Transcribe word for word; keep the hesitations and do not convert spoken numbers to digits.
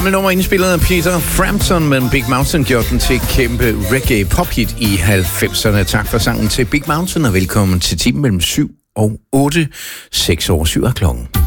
Gammel nummer indspillet af Peter Frampton, men Big Mountain gjorde den til kæmpe reggae pophit i halvfemserne. Tak for sangen til Big Mountain, og velkommen til timen mellem syv og otte. seks over syv er klokken.